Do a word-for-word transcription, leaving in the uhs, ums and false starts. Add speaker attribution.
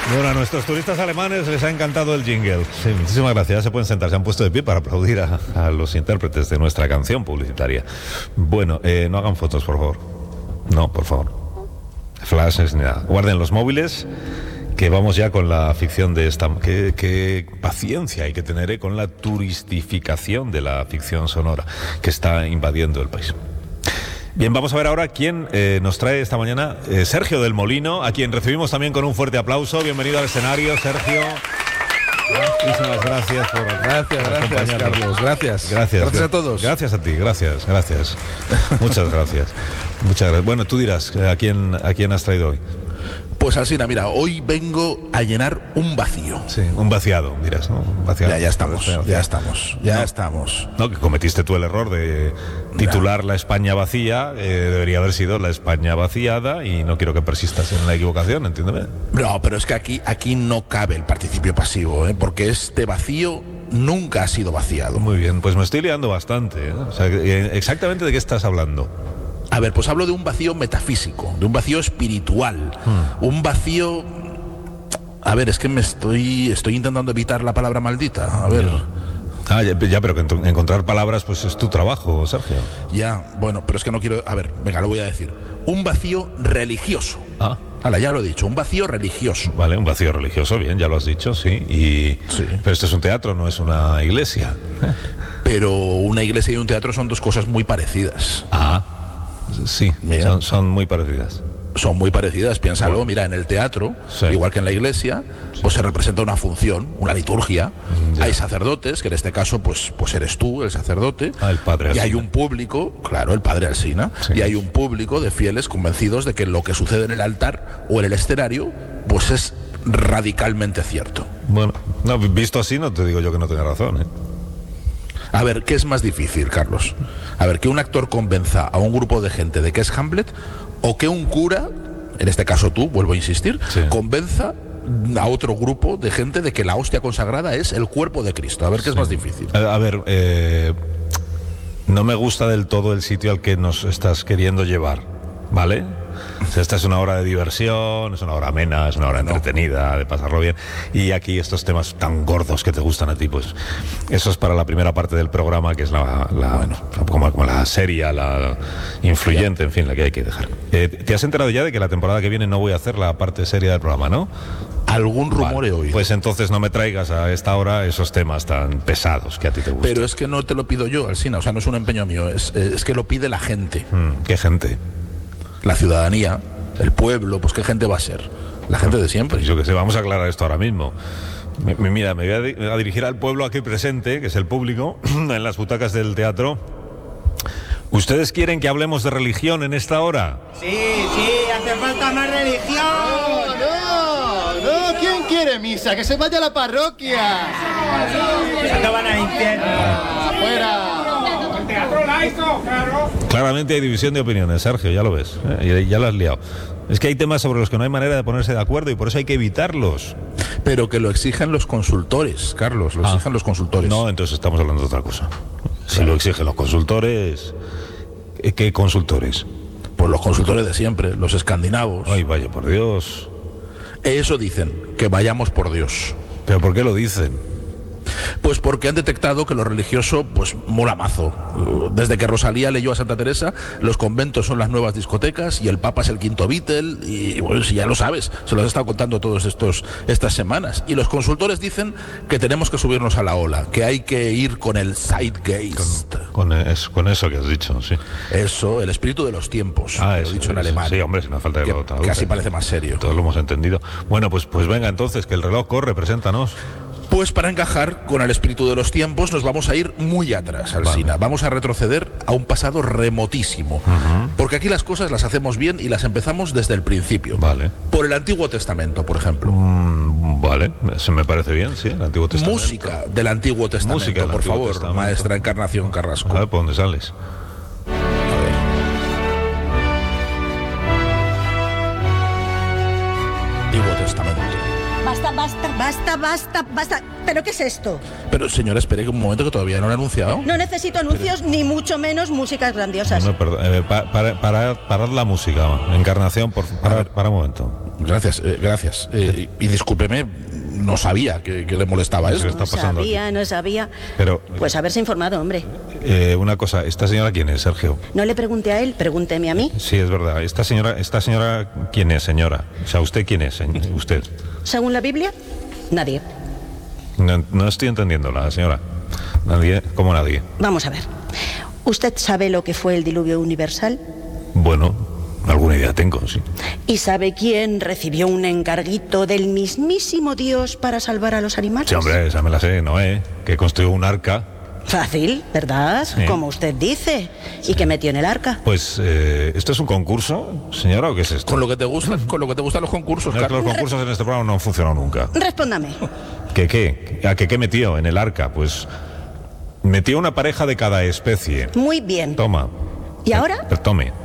Speaker 1: Bueno, a nuestros turistas alemanes les ha encantado el jingle. Sí, muchísimas gracias. Ya se pueden sentar, se han puesto de pie para aplaudir a, a los intérpretes de nuestra canción publicitaria. Bueno, eh, no hagan fotos, por favor. No, por favor. Flashes ni nada. Guarden los móviles, que vamos ya con la ficción de esta... Qué, qué paciencia hay que tener eh, con la turistificación de la ficción sonora que está invadiendo el país. Bien, vamos a ver ahora quién eh, nos trae esta mañana eh, Sergio del Molino, a quien recibimos también con un fuerte aplauso. Bienvenido al escenario, Sergio. Muchísimas gracias por
Speaker 2: Gracias, gracias, Carlos. Gracias.
Speaker 1: Gracias.
Speaker 2: Gracias a todos.
Speaker 1: Gracias a ti, gracias, gracias. Muchas gracias. Muchas gracias. Bueno, tú dirás, ¿a quién, a quién has traído hoy?
Speaker 2: Pues Alsina, mira, hoy vengo a llenar un vacío.
Speaker 1: Sí, un vaciado, dirás, ¿no? Un vaciado.
Speaker 2: Ya, ya estamos, ya estamos, ya
Speaker 1: no,
Speaker 2: estamos.
Speaker 1: No, que cometiste tú el error de titular no. La España vacía, eh, debería haber sido la España vaciada, y no quiero que persistas en la equivocación, entiéndeme.
Speaker 2: No, pero es que aquí, aquí no cabe el participio pasivo, ¿eh? Porque este vacío nunca ha sido vaciado.
Speaker 1: Muy bien, pues me estoy liando bastante, ¿eh? O sea, ¿exactamente de qué estás hablando?
Speaker 2: A ver, pues hablo de un vacío metafísico, de un vacío espiritual, hmm. un vacío... A ver, es que me estoy estoy intentando evitar la palabra maldita, a ver...
Speaker 1: Ah, ya, ya, pero que encontrar palabras pues es tu trabajo, Sergio.
Speaker 2: Ya, bueno, pero es que no quiero... A ver, venga, lo voy a decir. Un vacío religioso.
Speaker 1: Ah.
Speaker 2: Hala, ya lo he dicho, un vacío religioso.
Speaker 1: Vale, un vacío religioso, bien, ya lo has dicho, sí. Y...
Speaker 2: sí.
Speaker 1: Pero esto es un teatro, no es una iglesia.
Speaker 2: Pero una iglesia y un teatro son dos cosas muy parecidas.
Speaker 1: Ah. Sí, son, son muy parecidas.
Speaker 2: Son muy parecidas, piénsalo, bueno. Mira, en el teatro, sí. igual que en la iglesia, sí. pues se representa una función, una liturgia. Ya. Hay sacerdotes, que en este caso pues, pues eres tú, el sacerdote.
Speaker 1: Ah, el padre Alsina.
Speaker 2: Y hay un público, claro, el padre Alsina, sí. y hay un público de fieles convencidos de que lo que sucede en el altar o en el escenario, pues es radicalmente cierto.
Speaker 1: Bueno, no, visto así no te digo yo que no tenga razón, ¿eh?
Speaker 2: A ver, ¿qué es más difícil, Carlos? A ver, que un actor convenza a un grupo de gente de que es Hamlet, o que un cura, en este caso tú, vuelvo a insistir, sí. convenza a otro grupo de gente de que la hostia consagrada es el cuerpo de Cristo. A ver, ¿qué sí. es más difícil?
Speaker 1: A, a ver, eh, no me gusta del todo el sitio al que nos estás queriendo llevar, ¿vale? O sea, esta es una hora de diversión, es una hora amena, es una hora no. entretenida, de pasarlo bien. Y aquí estos temas tan gordos que te gustan a ti, pues eso es para la primera parte del programa, que es la, la bueno, como, como la seria, la influyente, en fin, la que hay que dejar. Eh, ¿Te has enterado ya de que la temporada que viene no voy a hacer la parte seria del programa, no?
Speaker 2: Algún rumor
Speaker 1: vale,
Speaker 2: he oído.
Speaker 1: Pues entonces no me traigas a esta hora esos temas tan pesados que a ti te gustan.
Speaker 2: Pero es que no te lo pido yo, Alsina, o sea, no es un empeño mío, es, es que lo pide la gente.
Speaker 1: Hmm, ¿qué gente?
Speaker 2: La ciudadanía, el pueblo, pues ¿qué gente va a ser? La gente de siempre.
Speaker 1: Pues yo que sé, vamos a aclarar esto ahora mismo. M- mira, me voy a, di- a dirigir al pueblo aquí presente, que es el público, en las butacas del teatro. ¿Ustedes quieren que hablemos de religión en esta hora?
Speaker 3: Sí, sí, hace falta más religión.
Speaker 4: No, no, no, ¿quién quiere misa? Que se vaya a la parroquia.
Speaker 3: Se acaban al infierno.
Speaker 4: Afuera.
Speaker 1: Claramente hay división de opiniones, Sergio, ya lo ves, ¿eh? Ya lo has liado. Es que hay temas sobre los que no hay manera de ponerse de acuerdo y por eso hay que evitarlos.
Speaker 2: Pero que lo exigen los consultores, Carlos, lo
Speaker 1: ah.
Speaker 2: exigen los consultores.
Speaker 1: No, entonces estamos hablando de otra cosa. Si claro. lo exigen los consultores, ¿qué consultores?
Speaker 2: Pues los consultores de siempre, los escandinavos.
Speaker 1: Ay, vaya, por Dios.
Speaker 2: Eso dicen, que vayamos por Dios.
Speaker 1: ¿Pero por qué lo dicen?
Speaker 2: Pues porque han detectado que lo religioso pues mola mazo. Desde que Rosalía leyó a Santa Teresa, los conventos son las nuevas discotecas y el Papa es el quinto Beatle, y bueno, si ya lo sabes, se los he estado contando todos estos estas semanas. Y los consultores dicen que tenemos que subirnos a la ola, que hay que ir con el Zeitgeist.
Speaker 1: Con, con, es, con eso que has dicho, sí.
Speaker 2: Eso, el espíritu de los tiempos,
Speaker 1: ah,
Speaker 2: lo
Speaker 1: eso,
Speaker 2: he dicho en
Speaker 1: eso,
Speaker 2: alemán.
Speaker 1: Sí, hombre, sin falta de
Speaker 2: que, que así parece más serio.
Speaker 1: Todos lo hemos entendido. Bueno, pues, pues venga entonces, que el reloj corre, preséntanos.
Speaker 2: Pues para encajar con el espíritu de los tiempos nos vamos a ir muy atrás, Alsina. Vale. Vamos a retroceder a un pasado remotísimo. Uh-huh. Porque aquí las cosas las hacemos bien y las empezamos desde el principio.
Speaker 1: Vale.
Speaker 2: Por el Antiguo Testamento, por ejemplo.
Speaker 1: Mm, vale, eso me parece bien, sí, el Antiguo Testamento.
Speaker 2: Música del Antiguo Testamento,
Speaker 1: Música del
Speaker 2: por
Speaker 1: Antiguo
Speaker 2: favor,
Speaker 1: Testamento.
Speaker 2: maestra Encarnación Carrasco.
Speaker 1: A ver, ¿por dónde sales?
Speaker 2: Antiguo Testamento.
Speaker 5: Basta, basta, basta, basta, basta. ¿Pero qué es esto?
Speaker 2: Pero señora, espere un momento que todavía no lo he anunciado.
Speaker 5: No necesito anuncios, pero... ni mucho menos músicas grandiosas.
Speaker 1: No, perdón, eh, pa, para, para, parad la música, Encarnación, por para, para un momento.
Speaker 2: Gracias, eh, gracias. Eh, y, y discúlpeme, no sabía que, que le molestaba
Speaker 1: ¿Qué
Speaker 2: eso.
Speaker 1: está
Speaker 5: No
Speaker 1: pasando aquí?
Speaker 5: sabía, no sabía.
Speaker 1: Pero,
Speaker 5: Pues haberse informado, hombre.
Speaker 1: eh, una cosa, ¿esta señora quién es, Sergio?
Speaker 5: No le pregunté a él, pregúnteme a mí.
Speaker 1: Sí, es verdad. ¿Esta señora, esta señora quién es, señora? O sea, ¿usted quién es, señ- usted?
Speaker 5: Según la Biblia, nadie.
Speaker 1: No, no estoy entendiéndola, señora. Nadie, ¿cómo nadie?
Speaker 5: Vamos a ver. ¿Usted sabe lo que fue el diluvio universal?
Speaker 1: Bueno, alguna idea tengo, sí.
Speaker 5: ¿Y sabe quién recibió un encarguito del mismísimo Dios para salvar a los animales?
Speaker 1: Sí, hombre, esa me la sé, Noé, que construyó un arca.
Speaker 5: Fácil, ¿verdad?
Speaker 1: Sí.
Speaker 5: Como usted dice. ¿Y qué metió en el arca?
Speaker 1: Pues, eh, ¿esto es un concurso, señora, o qué es esto?
Speaker 2: Con lo que te gustan, con lo que te gustan los concursos,
Speaker 1: No, es que
Speaker 2: Carlos.
Speaker 1: los concursos en este programa no han funcionado nunca.
Speaker 5: Respóndame.
Speaker 1: ¿Qué qué? ¿A qué qué metió en el arca? Pues metió una pareja de cada especie.
Speaker 5: Muy bien.
Speaker 1: Toma.
Speaker 5: ¿Y ahora?
Speaker 1: Pero tome.